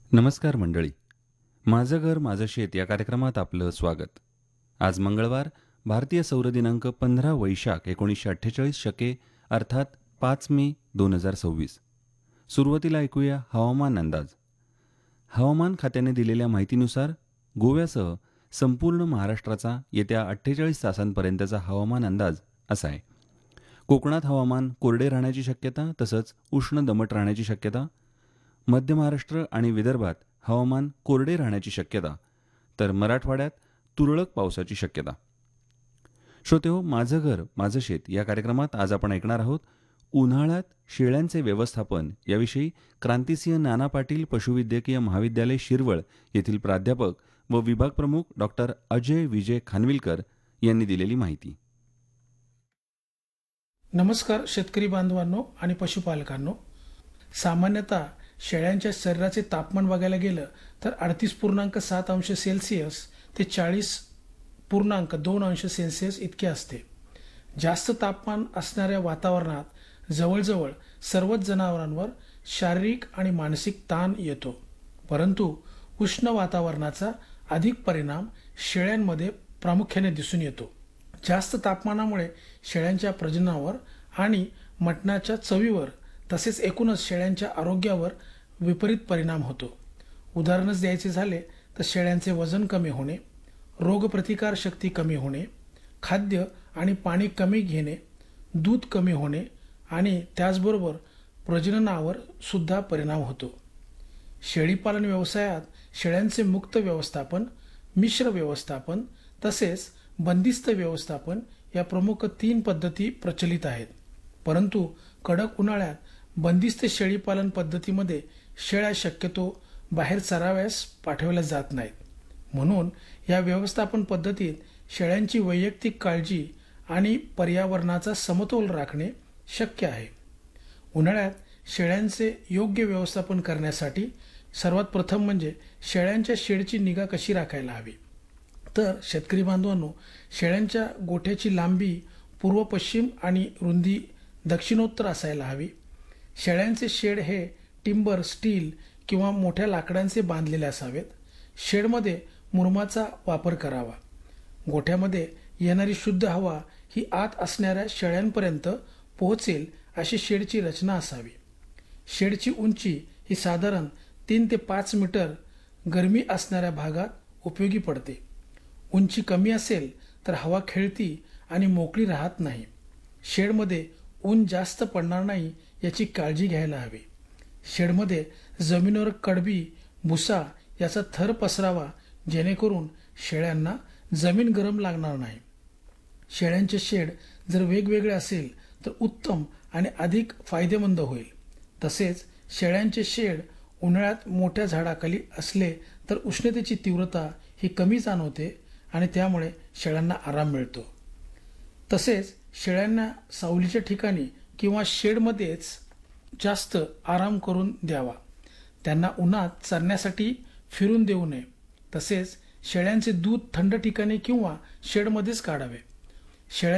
नमस्कार मंडळी. माझं घर माझं शेत या कार्यक्रमात आपलं स्वागत. आज मंगळवार, भारतीय सौर दिनांक 15 वैशाख 1948 शके अर्थात 5 मे 2026. सुरुवातीला ऐकूया हवामान अंदाज. हवामान खात्याने दिलेल्या माहितीनुसार गोव्यासह संपूर्ण महाराष्ट्राचा येत्या 48 तासांपर्यंतचा हवामान अंदाज असा आहे. कोकणात हवामान कोरडे राहण्याची शक्यता तसंच उष्ण दमट राहण्याची शक्यता. मध्य महाराष्ट्र आणि विदर्भात हवामान कोरडे राहण्याची शक्यता, तर मराठवाड्यात तुरळक पावसाची शक्यता. श्रोतेहो, माझं घर माझं शेत या कार्यक्रमात आज आपण ऐकणार आहोत उन्हाळ्यात शेळ्यांचे व्यवस्थापन याविषयी क्रांतिसिंह नाना पाटील पशुवैद्यकीय महाविद्यालय शिरवळ येथील प्राध्यापक व विभाग प्रमुख डॉक्टर अजय विजय खानविलकर यांनी दिलेली माहिती. नमस्कार शेतकरी बांधवांनो आणि पशुपालकांनो. सामान्यतः शेळ्यांच्या शरीराचे तापमान बघायला गेलं तर 38.7 अंश सेल्सिअस ते 40.2 अंश सेल्सिअस इतके असते. जास्त तापमान असणाऱ्या वातावरणात जवळजवळ सर्वच जनावरांवर शारीरिक आणि मानसिक ताण येतो, परंतु उष्ण वातावरणाचा अधिक परिणाम शेळ्यांमध्ये प्रामुख्याने दिसून येतो. जास्त तापमानामुळे शेळ्यांच्या प्रजननावर आणि मटणाच्या चवीवर तसेच एकूणच शेळ्यांच्या आरोग्यावर विपरीत परिणाम होतो. उदाहरणच द्यायचे झाले तर शेळ्यांचे वजन कमी होणे, रोगप्रतिकार शक्ती कमी होणे, खाद्य आणि पाणी कमी घेणे, दूध कमी होणे आणि त्याचबरोबर प्रजननावर सुद्धा परिणाम होतो. शेळीपालन व्यवसायात शेळ्यांचे मुक्त व्यवस्थापन, मिश्र व्यवस्थापन तसेच बंदिस्त व्यवस्थापन या प्रमुख 3 पद्धती प्रचलित आहेत. परंतु कडक उन्हाळ्यात बंदिस्त शेळीपालन पद्धतीमध्ये शेळ्या शक्यतो बाहेर चराव्यास पाठवल्या जात नाहीत. म्हणून या व्यवस्थापन पद्धतीत शेळ्यांची वैयक्तिक काळजी आणि पर्यावरणाचा समतोल राखणे शक्य आहे. उन्हाळ्यात शेळ्यांचे योग्य व्यवस्थापन करण्यासाठी सर्वात प्रथम म्हणजे शेळ्यांच्या शेडची निगा कशी राखायला हवी. तर शेतकरी बांधवांनो, शेळ्यांच्या गोठ्याची लांबी पूर्व पश्चिम आणि रुंदी दक्षिणोत्तर असायला हवी. शेळ्यांचे शेड हे टिंबर, स्टील किंवा मोठ्या लाकडांचे बांधलेले असावेत. शेडमध्ये मुरुमाचा वापर करावा. गोठ्यामध्ये येणारी शुद्ध हवा ही आत असणाऱ्या शेळ्यांपर्यंत पोहोचेल अशी शेडची रचना असावी. शेडची उंची ही साधारण 3 ते 5 मीटर गरमी असणाऱ्या भागात उपयोगी पडते. उंची कमी असेल तर हवा खेळती आणि मोकळी राहत नाही. शेडमध्ये ऊन जास्त पडणार नाही याची काळजी घ्यायला हवी. शेडमध्ये जमिनीवर कडबी, भुसा याचा थर पसरावा जेणेकरून शेळ्यांना जमीन गरम लागणार नाही. शेळ्यांचे शेड जर वेगवेगळे असेल तर उत्तम आणि अधिक फायदेमंद होईल. तसेच शेळ्यांचे शेड उन्हाळ्यात मोठ्या झाडाखाली असले तर उष्णतेची तीव्रता ही कमी जाणवते आणि त्यामुळे शेळ्यांना आराम मिळतो. तसेच शेळ्यांना सावलीच्या ठिकाणी किंवा शेडमध्येच जास्त आराम करून द्यावा. त्यांना उन्हात चरण्यासाठी फिरून देऊ नये. तसेच शेळ्यांचे दूध थंड ठिकाणी किंवा शेडमध्येच काढावे. शेळ्या